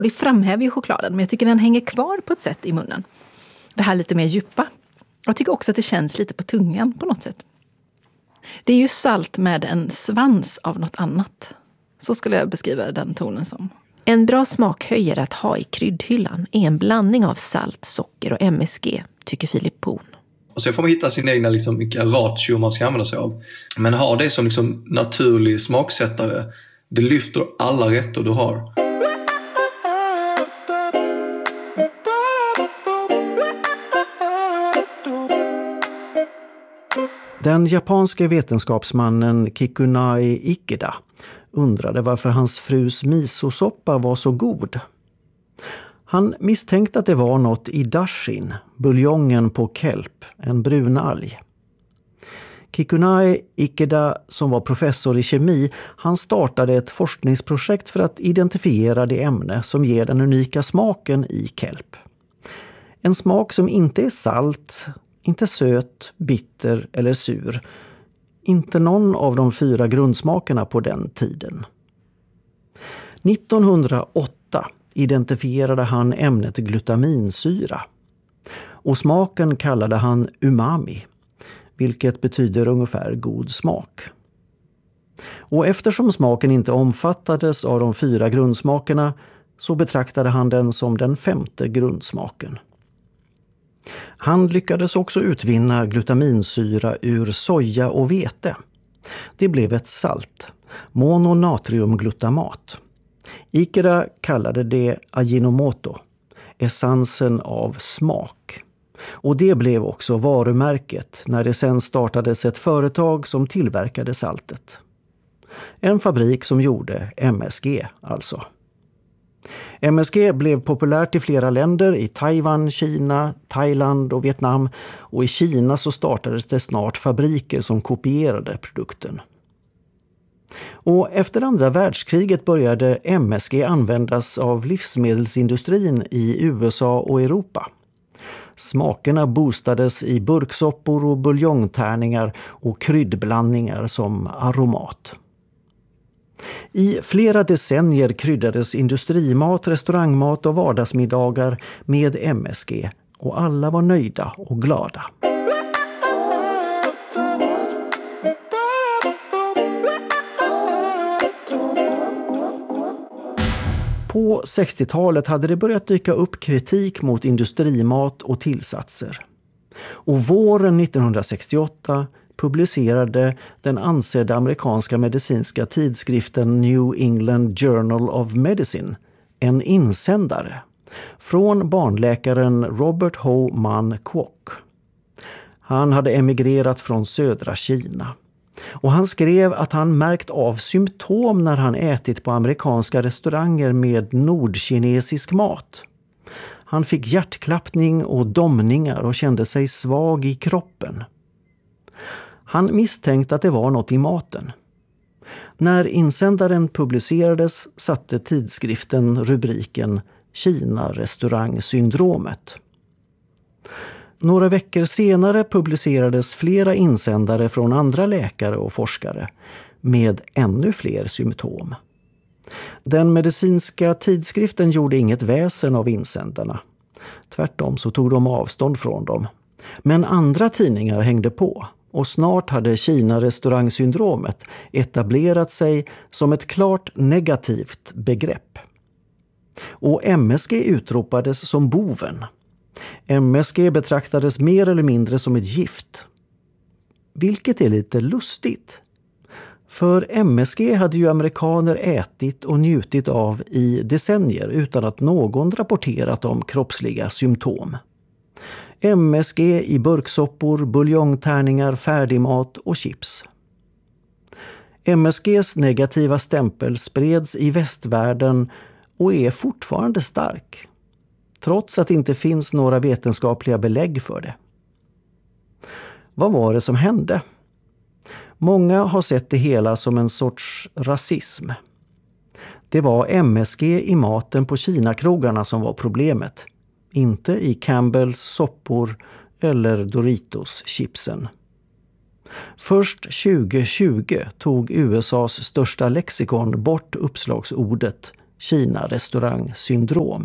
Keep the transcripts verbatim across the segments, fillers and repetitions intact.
Det framhäver ju chokladen, men jag tycker den hänger kvar på ett sätt i munnen. Det här lite mer djupa. Jag tycker också att det känns lite på tungan på något sätt. Det är ju salt med en svans av något annat. Så skulle jag beskriva den tonen som. En bra smakhöjare att ha i kryddhyllan är en blandning av salt, socker och M S G, tycker Philip Poon. Och så får man hitta sin egna liksom, vilka ratio man ska använda sig av. Men ha det som liksom, naturlig smaksättare. Det lyfter alla rätter du har. Den japanske vetenskapsmannen Kikunai Ikeda undrade varför hans frus misosoppa var så god. Han misstänkte att det var något i dashin, buljongen på kelp, en brun alg. Kikunai Ikeda, som var professor i kemi, han startade ett forskningsprojekt för att identifiera det ämne som ger den unika smaken i kelp. En smak som inte är salt, inte söt, bitter eller sur. Inte någon av de fyra grundsmakerna på den tiden. nittonhundraåtta identifierade han ämnet glutaminsyra. Och smaken kallade han umami, vilket betyder ungefär god smak. Och eftersom smaken inte omfattades av de fyra grundsmakerna så betraktade han den som den femte grundsmaken. Han lyckades också utvinna glutaminsyra ur soja och vete. Det blev ett salt, mononatriumglutamat. Ikeda kallade det Ajinomoto, essensen av smak. Och det blev också varumärket när det sen startades ett företag som tillverkade saltet. En fabrik som gjorde M S G alltså. M S G blev populärt i flera länder, i Taiwan, Kina, Thailand och Vietnam. Och i Kina så startades det snart fabriker som kopierade produkten. Och efter andra världskriget började M S G användas av livsmedelsindustrin i U S A och Europa. Smakerna boostades i burksoppor och buljongtärningar och kryddblandningar som aromat. I flera decennier kryddades industrimat, restaurangmat och vardagsmiddagar med M S G och alla var nöjda och glada. På sextiotalet hade det börjat dyka upp kritik mot industrimat och tillsatser. Och våren nittonhundrasextioåtta publicerade den ansedda amerikanska medicinska tidskriften New England Journal of Medicine en insändare från barnläkaren Robert Ho Man Kwok. Han hade emigrerat från södra Kina. Och han skrev att han märkt av symptom när han ätit på amerikanska restauranger med nordkinesisk mat. Han fick hjärtklappning och domningar och kände sig svag i kroppen. Han misstänkte att det var något i maten. När insändaren publicerades satte tidskriften rubriken Kina-restaurangsyndromet. Några veckor senare publicerades flera insändare från andra läkare och forskare med ännu fler symptom. Den medicinska tidskriften gjorde inget väsen av insändarna. Tvärtom så tog de avstånd från dem. Men andra tidningar hängde på och snart hade Kina-restaurangsyndromet etablerat sig som ett klart negativt begrepp. Och M S G utropades som boven. M S G betraktades mer eller mindre som ett gift. Vilket är lite lustigt. För M S G hade ju amerikaner ätit och njutit av i decennier utan att någon rapporterat om kroppsliga symptom. M S G i burksoppor, buljongtärningar, färdigmat och chips. M S G:s negativa stämpel spreds i västvärlden och är fortfarande stark. Trots att det inte finns några vetenskapliga belägg för det. Vad var det som hände? Många har sett det hela som en sorts rasism. Det var M S G i maten på Kina-krogarna som var problemet. Inte i Campbells soppor eller Doritos-chipsen. Först tjugo tjugo tog U S A:s största lexikon bort uppslagsordet Kina-restaurang-syndrom.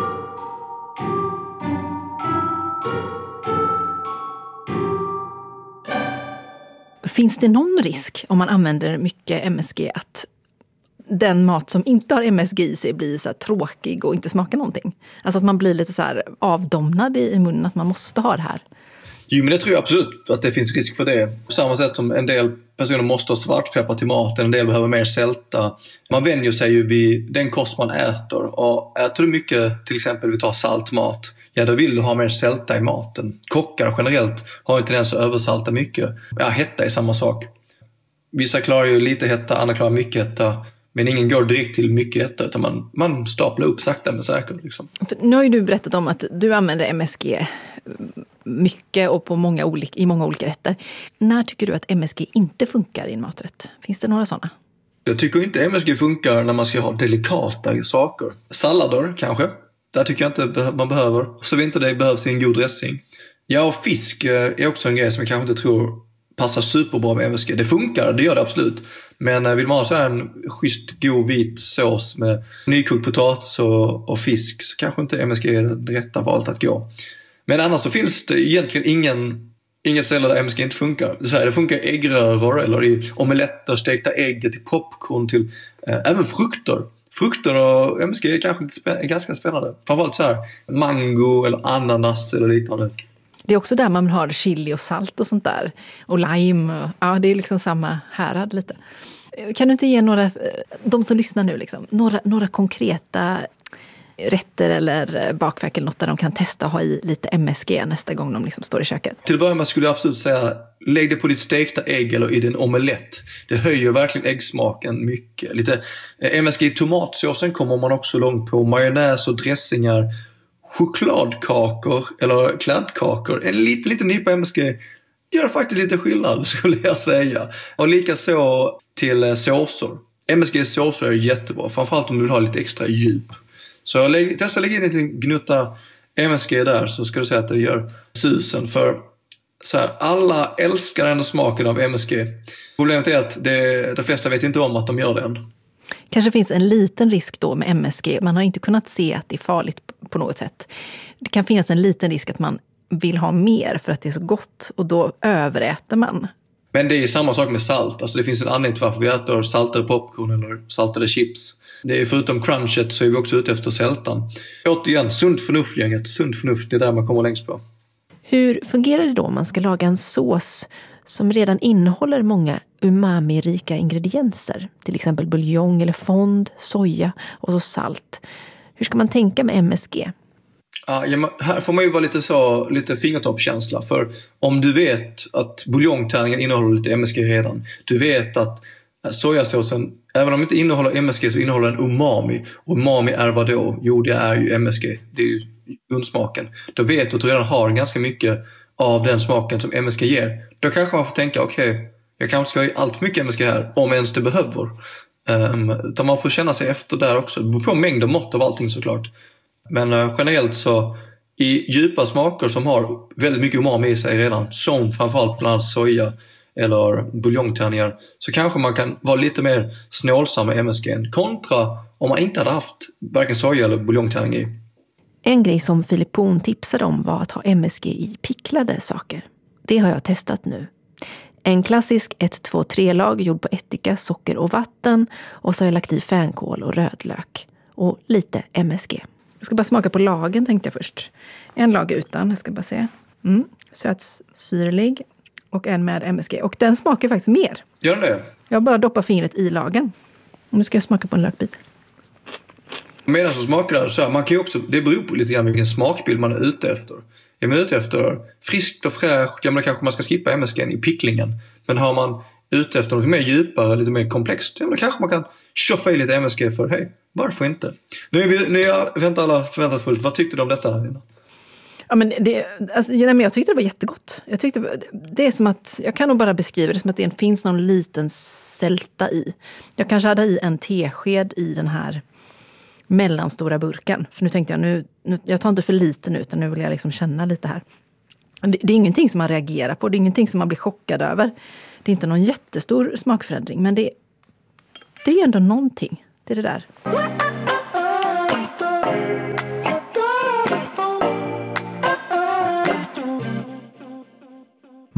Finns det någon risk om man använder mycket M S G att den mat som inte har M S G i sig blir så här tråkig och inte smakar någonting? Alltså att man blir lite så här avdomnad i munnen, att man måste ha det här. Jo, men det tror jag absolut att det finns risk för det. På samma sätt som en del personer måste ha svartpeppar till maten, en del behöver mer sälta. Man vänjer sig ju vid den kost man äter. Och äter du mycket, till exempel vi tar saltmat, ja då vill du ha mer sälta i maten. Kockar generellt har en tendens att översalta mycket. Ja, hetta är samma sak. Vissa klarar ju lite hetta, andra klarar mycket hetta. Men ingen går direkt till mycket hetta, utan man, man staplar upp sakta men säkert. Liksom. För nu har ju du berättat om att du använder M S G mycket och på många olika, i många olika rätter. När tycker du att M S G inte funkar i en maträtt? Finns det några sådana? Jag tycker inte M S G funkar när man ska ha delikata saker. Sallader kanske. Där tycker jag inte man behöver. Så vi inte det behövs i en god dressing. Ja, och fisk är också en grej som jag kanske inte tror passar superbra med M S G. Det funkar, det gör det absolut. Men vill man ha så här en schysst, god, vit sås med nykokt potatis och, och fisk, så kanske inte M S G är det rätta valet att gå. Men annars så finns det egentligen ingen, ingen ställen där M S G inte funkar. Det, så här, det funkar i äggröror eller i omeletter, stekta ägg, till popcorn, till äh, även frukter. Frukter och M S G är kanske inte spä- är ganska spännande. Framförallt så här mango eller ananas eller liknande. Det är också där man har chili och salt och sånt där. Och lime. Och, ja, det är liksom samma härad lite. Kan du inte ge några, de som lyssnar nu, liksom, några, några konkreta rätter eller bakverk eller något där de kan testa och ha i lite M S G nästa gång de liksom står i köket? Till att börja med skulle jag absolut säga, lägg det på ditt stekta ägg eller i din omelett. Det höjer verkligen äggsmaken mycket. Lite M S G i tomatsåsen kommer man också långt på. Majonnäs och dressingar. Chokladkakor eller kladdkakor. En liten, liten nypa M S G gör faktiskt lite skillnad, skulle jag säga. Och likaså till såser. M S G-såser är jättebra, framförallt om du vill ha lite extra djup. Så lägg, testa lägga in en gnutta M S G där, så ska du säga att det gör susen. För så här, alla älskar ändå smaken av M S G. Problemet är att det, de flesta vet inte om att de gör det än. Kanske finns en liten risk då med M S G. Man har inte kunnat se att det är farligt på något sätt. Det kan finnas en liten risk att man vill ha mer för att det är så gott, och då överäter man. Men det är samma sak med salt. Alltså det finns en anledning till varför vi äter saltade popcorn eller saltade chips. Det är förutom crunchet så är vi också ute efter sältan. Återigen, sunt förnuft-gänget. Sunt förnuft, det är där man kommer längst på. Hur fungerar det då om man ska laga en sås som redan innehåller många umami-rika ingredienser? Till exempel buljong eller fond, soja och så salt. Hur ska man tänka med M S G? Ja, här får man ju vara lite så, lite fingertoppkänsla. För om du vet att buljongtärningen innehåller lite M S G redan. Du vet att sojasåsen, även om den inte innehåller M S G, så innehåller den umami. Och umami är vad då? Jo, det är ju M S G. Det är ju grundsmaken. Då vet du att du redan har ganska mycket av den smaken som M S G ger. Då kanske man får tänka, okej, okay, jag kanske ska ha i allt för mycket M S G här, om ens det behöver. Um, utan man får känna sig efter där också. Det beror på mängd och mått av allting såklart. Men uh, generellt så i djupa smaker som har väldigt mycket umami i sig redan, som framförallt bland annat soja eller buljongtärningar, så kanske man kan vara lite mer snålsam med M S G kontra om man inte hade haft varken soja eller buljongtärning i. En grej som Filip Poon tipsade om var att ha M S G i picklade saker. Det har jag testat nu. En klassisk ett två tre lag gjord på ättika, socker och vatten, och så har jag lagt i fänkål och rödlök och lite M S G. Jag ska bara smaka på lagen, tänkte jag först. En lag utan, jag ska bara se. Mm. Sötsyrlig och en med M S G. Och den smakar faktiskt mer. Gör den det? Jag bara doppar fingret i lagen. Och nu ska jag smaka på en lökbit. Medan så smakar det så här, man kan ju också, det beror på lite grann vilken smakbild man är ute efter. Är man ute efter friskt och fräscht, ja men kanske man ska skippa M S G i picklingen. Men har man ute efter något mer djupare, lite mer komplext, ja men kanske man kan tjoffa i lite M S G för, hej, varför inte? Nu är, vi, nu är jag väntar alla förväntat fullt. Vad tyckte du om detta? Ja, men det, alltså, nej, men jag tyckte det var jättegott. Jag tyckte det är som att, jag kan nog bara beskriva det som att det finns någon liten sälta i. Jag kanske hade i en tesked i den här mellanstora burken. För nu tänkte jag, nu, nu jag tar inte för lite nu, utan nu vill jag liksom känna lite här. Det, det är ingenting som man reagerar på, det är ingenting som man blir chockad över. Det är inte någon jättestor smakförändring, men det, det är ändå någonting. Det är det där.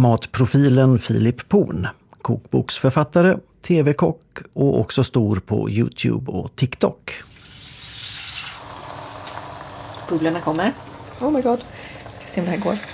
Matprofilen Filip Poon, kokboksförfattare, tv-kock och också stor på YouTube och TikTok. Bubblorna kommer. Oh my god. Ska se om det här går.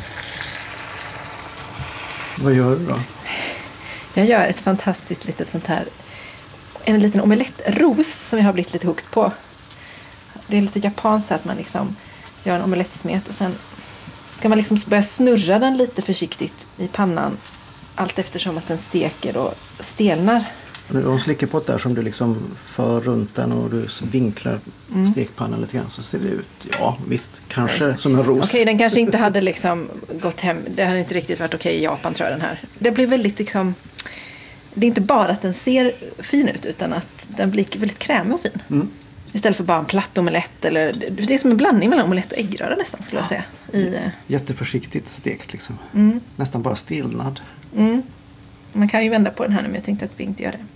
Vad gör du då? Jag gör ett fantastiskt litet sånt här, en liten omelettros som jag har blivit lite hooked på. Det är lite japanskt att man liksom gör en omelettsmet och sen ska man liksom börja snurra den lite försiktigt i pannan allt eftersom att den steker och stelnar. De slickar på det där som du liksom för runt den och du vinklar mm. stekpannan lite grann så ser det ut, ja visst, kanske som en ros. Okej, den kanske inte hade liksom gått hem, det hade inte riktigt varit okej i Japan tror jag den här. Det blir väldigt liksom, det är inte bara att den ser fin ut utan att den blir väldigt krämig och fin. Mm. Istället för bara en platt omelett eller, det är som en blandning mellan omelett och äggröra nästan skulle jag säga. I, jätteförsiktigt stekt liksom. Mm. Nästan bara stelnad. Mm. Man kan ju vända på den här nu men jag tänkte att vi inte gör det.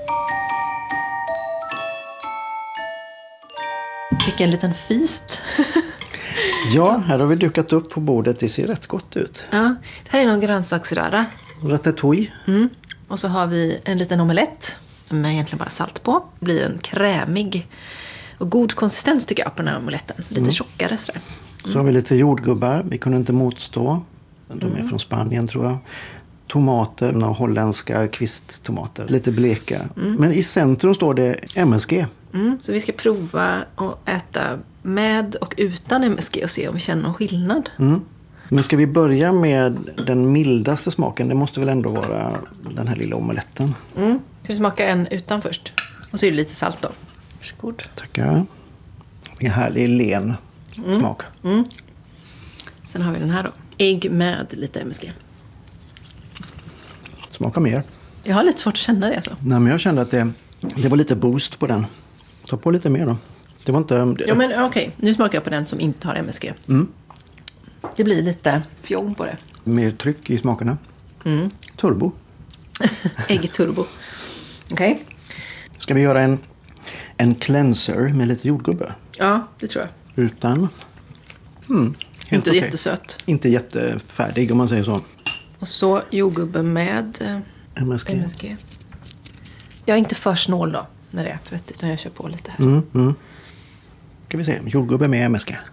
Vilken liten feast. Ja, här har vi dukat upp på bordet. Det ser rätt gott ut. Ja, det här är någon grönsaksröra. Ratatouille. Mm. Och så har vi en liten omelett med egentligen bara salt på. Det blir en krämig och god konsistens tycker jag på den här omeletten. Lite mm. tjockare sådär. Mm. Så har vi lite jordgubbar. Vi kunde inte motstå. De är mm. från Spanien tror jag. Tomater, några holländska kvisttomater. Lite bleka. Mm. Men i centrum står det M S G. Mm. Så vi ska prova att äta med och utan M S G och se om vi känner någon skillnad. Mm. Men ska vi börja med den mildaste smaken? Det måste väl ändå vara den här lilla omeletten. Mm. Ska vi smaka en utan först? Och så är det lite salt då. Varsågod. Tackar. En härlig len mm. smak. Mm. Sen har vi den här då. Ägg med lite M S G. Smakar mer. Jag har lite svårt att känna det alltså. Nej, men jag kände att det, det var lite boost på den. Ta på lite mer då. Det var inte... Ja, men okej. Okay. Nu smakar jag på den som inte har M S G. Mm. Det blir lite fjong på det. Mer tryck i smakerna. Mm. Turbo. Äggturbo. Okej. Okay. Ska vi göra en, en cleanser med lite jordgubbe? Ja, det tror jag. Utan? Mm, inte okay. Jättesöt. Inte jättefärdig om man säger så. Och så jordgubbe med eh, M S G. M S G. Jag är inte för snål då när det är för utan jag kör på lite här. Mm, mm. Ska vi se, jordgubbe med M S G.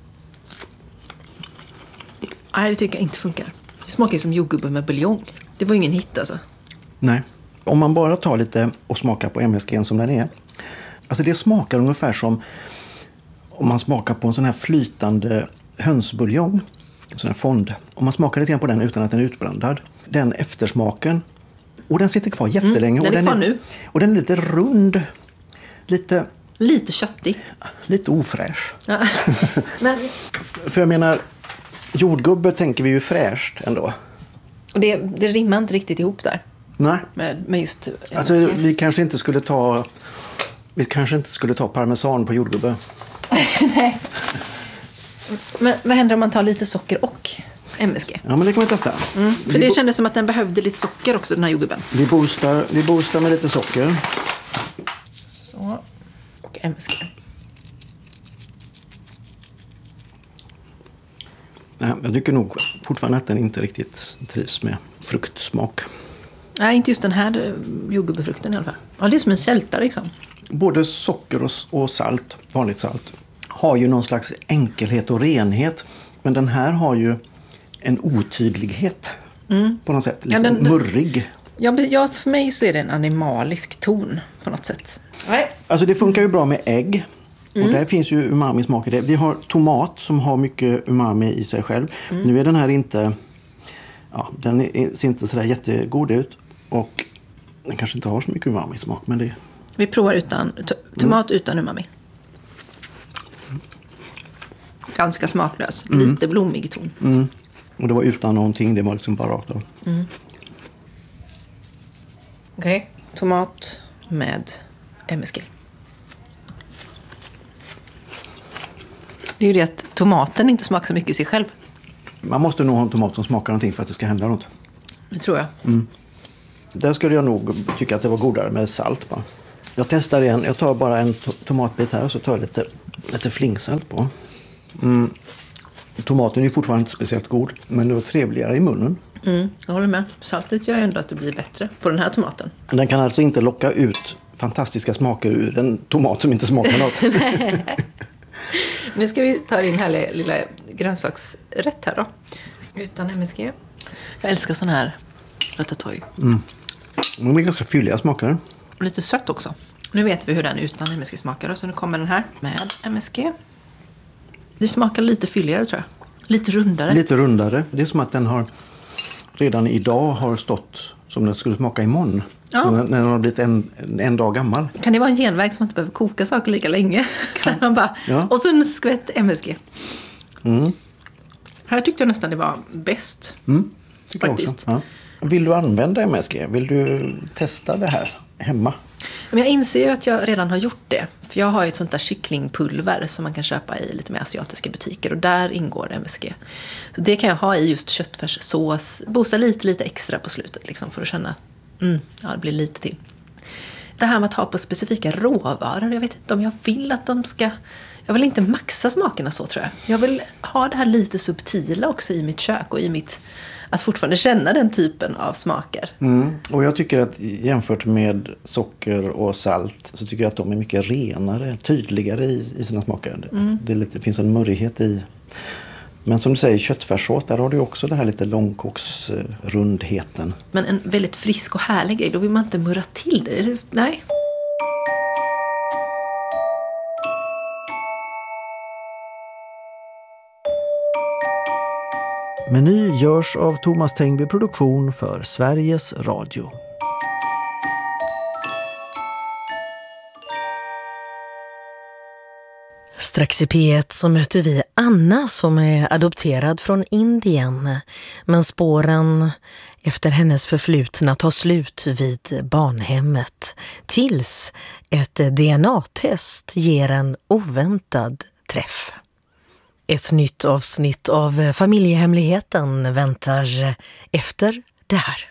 Nej, det tycker jag inte funkar. Det smakar som jordgubbe med buljong. Det var ju ingen hit alltså. Nej. Om man bara tar lite och smakar på M S G som den är. Alltså det smakar ungefär som om man smakar på en sån här flytande hönsbuljong. En sån här fond. Om man smakar lite grann på den utan att den är utblandad. Den eftersmaken. Och den sitter kvar jättelänge. Mm, den är och den kvar är, nu. Och den är lite rund. Lite... Lite köttig. Lite ofräsch. Ja. Men... För jag menar, jordgubbe tänker vi ju fräscht ändå. Och det, det rimmar inte riktigt ihop där. Nej. Med, med just... Alltså vi kanske inte skulle ta... Vi kanske inte skulle ta parmesan på jordgubbe. Nej. Men vad händer om man tar lite socker och M S G? Ja, men det kan vi testa. Mm, för vi det bo- kändes som att den behövde lite socker också, den här jordgubben. Vi boostar, vi boostar med lite socker. Så. Och M S G. Nej, jag tycker nog fortfarande att den inte riktigt trivs med fruktsmak. Nej, inte just den här jordgubbefrukten i alla fall. Ja, det är som en sälta liksom. Både socker och, och salt, vanligt salt, har ju någon slags enkelhet och renhet. Men den här har ju en otydlighet mm. på något sätt. Liksom ja, den, murrig. Ja, ja, för mig så är det en animalisk ton på något sätt. Nej. Alltså det funkar ju bra med ägg. Mm. Och där finns ju umami-smak i det. Vi har tomat som har mycket umami i sig själv. Mm. Nu är den här inte... Ja, den är, ser inte sådär jättegod ut. Och den kanske inte har så mycket umami-smak. Men det... Vi provar utan, to- tomat mm. utan umami. Ganska smaklös. Mm. Lite blommig ton. Mm. Och det var utan någonting. Det var liksom bara rakt av. Mm. Okej. Okay. Tomat med M S G. Det är ju det att tomaten inte smakar så mycket i sig själv. Man måste nog ha en tomat som smakar någonting för att det ska hända något. Det tror jag. Mm. Där skulle jag nog tycka att det var godare med salt bara. Jag testar igen. Jag tar bara en to- tomatbit här och så tar jag lite, lite flingsalt på. Mm. Tomaten är fortfarande inte speciellt god, men det var trevligare i munnen. Mm, jag håller med. Saltet gör ju ändå att det blir bättre på den här tomaten. Den kan alltså inte locka ut fantastiska smaker ur en tomat som inte smakar något. Nu ska vi ta din härliga lilla grönsaksrätt här då. Utan M S G. Jag älskar sån här ratatouille. Mm. De är ganska fylliga smaker. Lite sött också. Nu vet vi hur den utan M S G smakar. Så nu kommer den här med M S G. Det smakar lite fylligare tror jag. Lite rundare. Lite rundare. Det är som att den har redan idag har stått som den skulle smaka imorgon. Ja. När den har blivit en, en dag gammal. Kan det vara en genväg som man inte behöver koka saker lika länge? Så man bara, ja. Och så en skvätt M S G. Mm. Här tyckte jag nästan det var bäst. Mm. Faktiskt. Ja. Vill du använda M S G? Vill du testa det här hemma? Men jag inser ju att jag redan har gjort det. För jag har ju ett sånt där kycklingpulver som man kan köpa i lite mer asiatiska butiker. Och där ingår M S G. Så det kan jag ha i just köttfärssås. Boosta lite, lite extra på slutet liksom, för att känna att mm, ja, det blir lite till. Det här med att ha på specifika råvaror. Jag vet inte om jag vill att de ska... Jag vill inte maxa smakerna så tror jag. Jag vill ha det här lite subtila också i mitt kök och i mitt... Att fortfarande känna den typen av smaker. Mm. Och jag tycker att jämfört med socker och salt så tycker jag att de är mycket renare, tydligare i, i sina smaker. Mm. Det, är lite, det finns en murrighet i. Men som du säger, köttfärssås, där har du också det här lite långkoksrundheten. Men en väldigt frisk och härlig grej, då vill man inte murra till det. Nej. Meny görs av Thomas Tengby Produktion för Sveriges Radio. Strax i P ett så möter vi Anna som är adopterad från Indien. Men spåren efter hennes förflutna tar slut vid barnhemmet. Tills ett D N A-test ger en oväntad träff. Ett nytt avsnitt av Familjehemligheten väntar efter det här.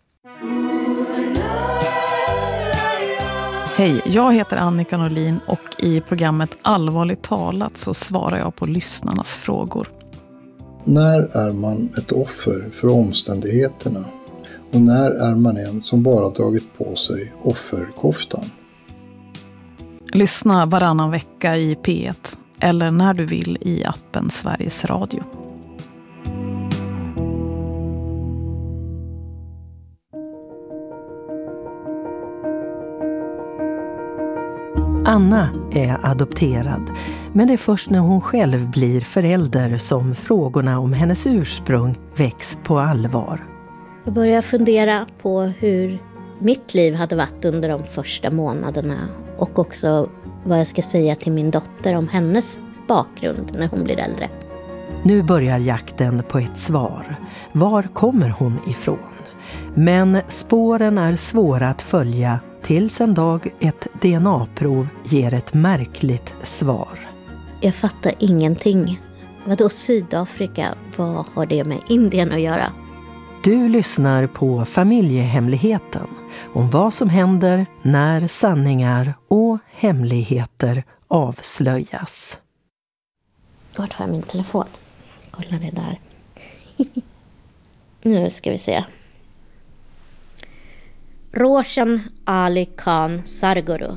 Hej, jag heter Annika Norlin och i programmet Allvarligt talat så svarar jag på lyssnarnas frågor. När är man ett offer för omständigheterna? Och när är man en som bara dragit på sig offerkoftan? Lyssna varannan vecka i P ett eller när du vill i appen Sveriges Radio. Anna är adopterad, men det är först när hon själv blir förälder som frågorna om hennes ursprung väcks på allvar. Jag börjar fundera på hur mitt liv hade varit under de första månaderna och också vad jag ska säga till min dotter om hennes bakgrund när hon blir äldre. Nu börjar jakten på ett svar. Var kommer hon ifrån? Men spåren är svåra att följa tills en dag ett D N A-prov ger ett märkligt svar. Jag fattar ingenting. Vadå Sydafrika? Vad har det med Indien att göra? Du lyssnar på Familjehemligheten om vad som händer när sanningar och hemligheter avslöjas. Vart har jag min telefon? Kolla det där. Nu ska vi se. Roshan Ali Khan Sarguru.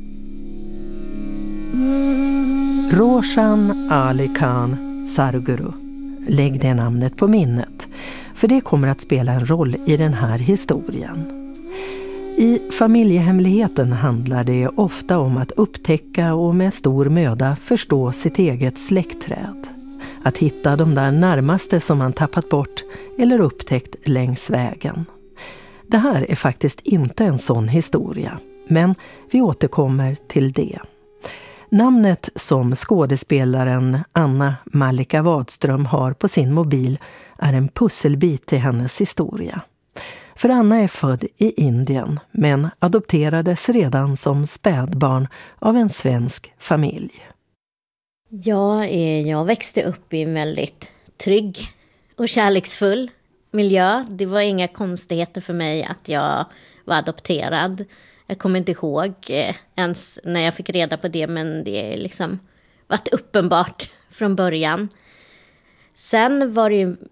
Roshan Ali Khan Sarguru. Lägg det namnet på minnet, för det kommer att spela en roll i den här historien. I Familjehemligheten handlar det ofta om att upptäcka och med stor möda förstå sitt eget släktträd. Att hitta de där närmaste som man tappat bort eller upptäckt längs vägen. Det här är faktiskt inte en sån historia, men vi återkommer till det. Namnet som skådespelaren Anna Mallika Wadström har på sin mobil är en pusselbit till hennes historia. För Anna är född i Indien men adopterades redan som spädbarn av en svensk familj. Ja, jag växte upp i en väldigt trygg och kärleksfull miljö. Det var inga konstigheter för mig att jag var adopterad. Jag kommer inte ihåg eh, ens när jag fick reda på det, men det är liksom varit uppenbart från början. Sen var det ju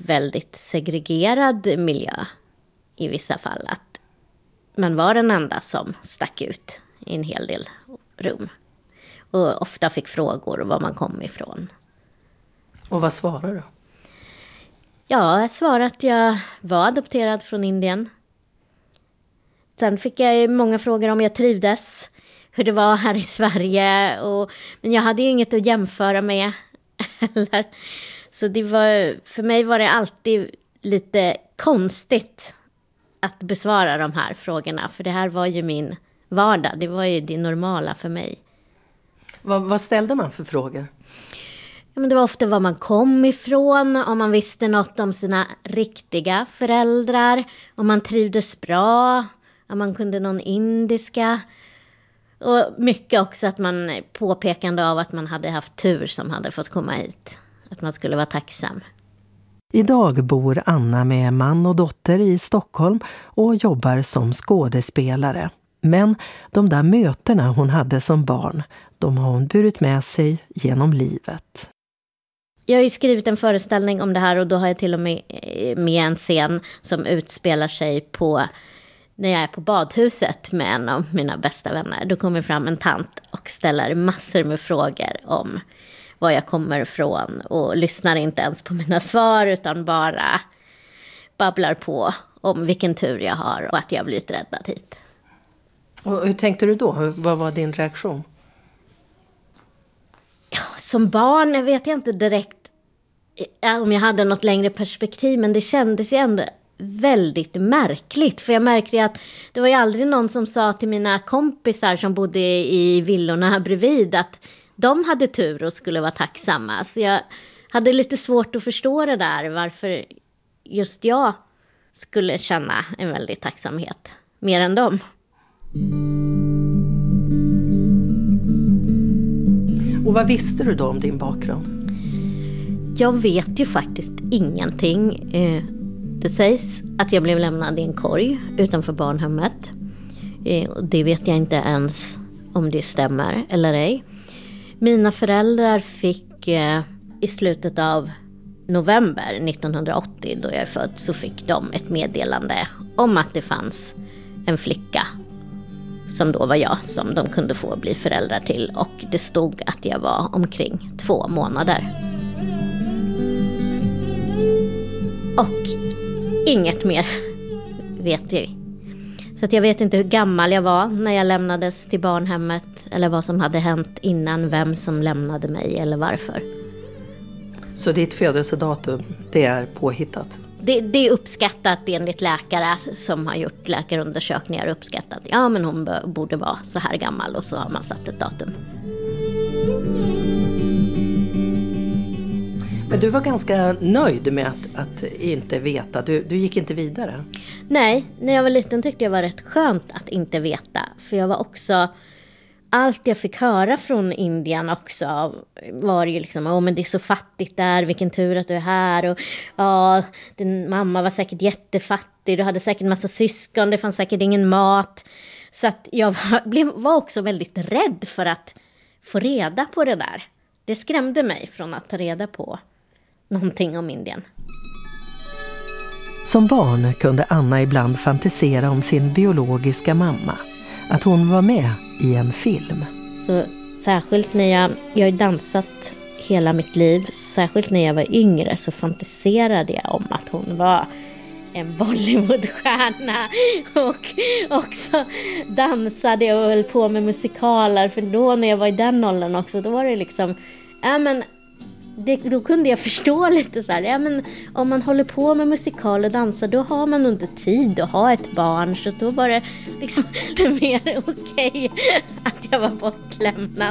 väldigt segregerad miljö i vissa fall. Att man var den enda som stack ut i en hel del rum. Och ofta fick frågor var man kom ifrån. Och vad svarade du? Ja, jag svarade att jag var adopterad från Indien. Sen fick jag många frågor om jag trivdes, hur det var här i Sverige. Och, men jag hade ju inget att jämföra med. Eller. Så det var, för mig var det alltid lite konstigt att besvara de här frågorna. För det här var ju min vardag, det var ju det normala för mig. Vad, vad ställde man för frågor? Ja, men det var ofta var man kom ifrån, om man visste något om sina riktiga föräldrar, om man trivdes bra, om man kunde någon indiska. Och mycket också att man påpekande av att man hade haft tur som hade fått komma hit. Att man skulle vara tacksam. Idag bor Anna med man och dotter i Stockholm och jobbar som skådespelare. Men de där mötena hon hade som barn, de har hon burit med sig genom livet. Jag har ju skrivit en föreställning om det här och då har jag till och med med en scen som utspelar sig på när jag är på badhuset med en av mina bästa vänner. Då kommer fram en tant och ställer massor med frågor om var jag kommer ifrån och lyssnar inte ens på mina svar utan bara babblar på om vilken tur jag har och att jag har blivit räddad hit. Och hur tänkte du då? Vad var din reaktion? Ja, som barn vet jag inte direkt om jag hade något längre perspektiv, men det kändes ju ändå väldigt märkligt. För jag märkte att det var ju aldrig någon som sa till mina kompisar som bodde i villorna bredvid att de hade tur och skulle vara tacksamma. Så jag hade lite svårt att förstå det där, varför just jag skulle känna en väldig tacksamhet mer än dem. Och vad visste du då om din bakgrund? Jag vet ju faktiskt ingenting. Det sägs att jag blev lämnad i en korg utanför barnhemmet. Det vet jag inte ens om det stämmer eller ej. Mina föräldrar fick i slutet av november nittonhundraåttio, då jag är född, så fick de ett meddelande om att det fanns en flicka som då var jag, som de kunde få bli föräldrar till. Och det stod att jag var omkring två månader. Och inget mer vet jag. Så att jag vet inte hur gammal jag var när jag lämnades till barnhemmet. Eller vad som hade hänt innan, vem som lämnade mig eller varför. Så ditt födelsedatum, det är påhittat? Det, det är uppskattat enligt läkare som har gjort läkarundersökningar, uppskattat. Ja, men hon b- borde vara så här gammal, och så har man satt ett datum. Men du var ganska nöjd med att, att inte veta. Du, du gick inte vidare? Nej, när jag var liten tyckte jag var rätt skönt att inte veta. För jag var också... Allt jag fick höra från Indien också var ju liksom, åh men det är så fattigt där, vilken tur att du är här. Och ja, din mamma var säkert jättefattig, du hade säkert massa syskon, det fanns säkert ingen mat. Så att jag var, blev, var också väldigt rädd för att få reda på det där. Det skrämde mig från att ta reda på någonting om Indien. Som barn kunde Anna ibland fantisera om sin biologiska mamma. Att hon var med i en film. Så särskilt när jag, jag har dansat hela mitt liv, så särskilt när jag var yngre så fantiserade jag om att hon var en Bollywoodstjärna och också dansade och höll på med musikaler. För då när jag var i den åldern också, då var det liksom, ja men det, då kunde jag förstå lite så här, ja men om man håller på med musikal och dansar, då har man inte tid att ha ett barn, så då var det liksom mer okej att jag var bortlämnad.